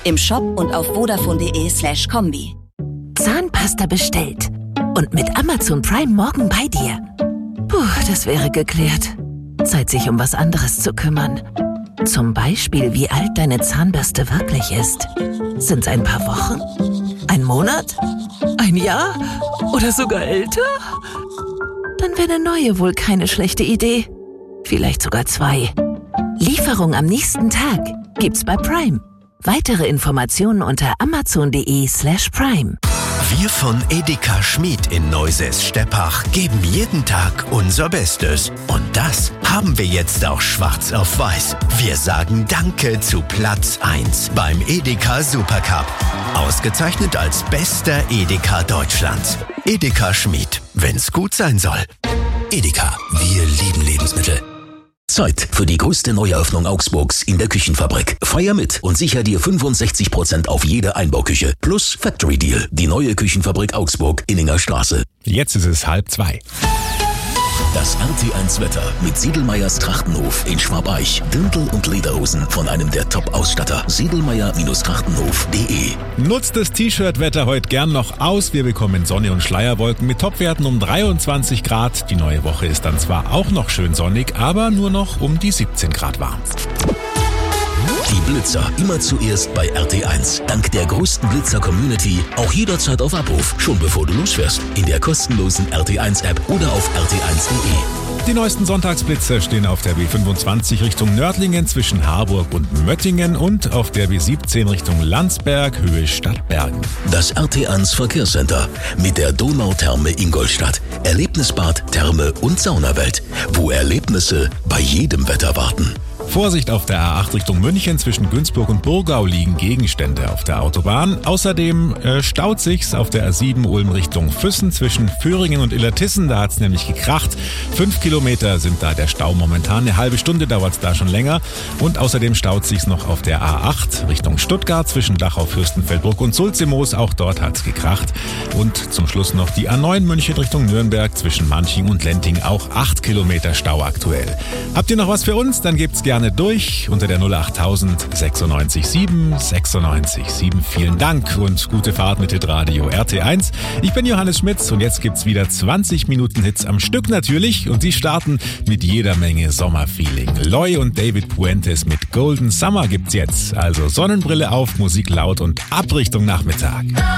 Im Shop und auf vodafone.de/kombi. Zahnpasta bestellt. Und mit Amazon Prime morgen bei dir. Puh, das wäre geklärt. Zeit, sich um was anderes zu kümmern. Zum Beispiel, wie alt deine Zahnbürste wirklich ist. Sind's ein paar Wochen? Ein Monat? Ein Jahr? Oder sogar älter? Dann wäre eine neue wohl keine schlechte Idee. Vielleicht sogar 2. Lieferung am nächsten Tag gibt's bei Prime. Weitere Informationen unter amazon.de/prime. Wir von Edeka Schmid in Neusäß-Steppach geben jeden Tag unser Bestes. Und das haben wir jetzt auch schwarz auf weiß. Wir sagen Danke zu Platz 1 beim Edeka Supercup. Ausgezeichnet als bester Edeka Deutschlands. Edeka Schmid, wenn's gut sein soll. Edeka, wir lieben Lebensmittel. Zeit für die größte Neueröffnung Augsburgs in der Küchenfabrik. Feier mit und sicher dir 65% auf jede Einbauküche. Plus Factory Deal. Die neue Küchenfabrik Augsburg, Inninger Straße. Jetzt ist es 1:30. Das RT1 Wetter mit Siedelmeyers Trachtenhof in Schwabeich. Dirndl und Lederhosen von einem der Top-Ausstatter. Siedelmeyer-Trachtenhof.de. Nutzt das T-Shirt-Wetter heute gern noch aus. Wir bekommen Sonne und Schleierwolken mit Topwerten um 23 Grad. Die neue Woche ist dann zwar auch noch schön sonnig, aber nur noch um die 17 Grad warm. Die Blitzer immer zuerst bei RT1. Dank der größten Blitzer-Community auch jederzeit auf Abruf, schon bevor du losfährst. In der kostenlosen RT1-App oder auf rt1.de. Die neuesten Sonntagsblitzer stehen auf der B25 Richtung Nördlingen zwischen Harburg und Möttingen und auf der B17 Richtung Landsberg, Höhe Stadtbergen. Das RT1 Verkehrscenter mit der Donautherme Ingolstadt. Erlebnisbad, Therme und Saunawelt, wo Erlebnisse bei jedem Wetter warten. Vorsicht auf der A8 Richtung München, zwischen Günzburg und Burgau liegen Gegenstände auf der Autobahn. Außerdem staut sich's auf der A7 Ulm Richtung Füssen zwischen Föhringen und Illertissen. Da hat's nämlich gekracht. 5 Kilometer sind da der Stau momentan. Eine halbe Stunde dauert's da schon länger. Und außerdem staut sich's noch auf der A8 Richtung Stuttgart zwischen Dachau, Fürstenfeldbruck und Sulzimoos. Auch dort hat's gekracht. Und zum Schluss noch die A9 München Richtung Nürnberg zwischen Manching und Lenting. Auch 8 Kilometer Stau aktuell. Habt ihr noch was für uns? Dann gebt's gerne durch unter der 08000 96 7 96 7. Vielen Dank und gute Fahrt mit Hitradio RT1. Ich bin Johannes Schmitz und jetzt gibt's wieder 20 Minuten Hits am Stück natürlich und die starten mit jeder Menge Sommerfeeling. Loy und David Puentes mit Golden Summer gibt's jetzt. Also Sonnenbrille auf, Musik laut und ab Richtung Nachmittag.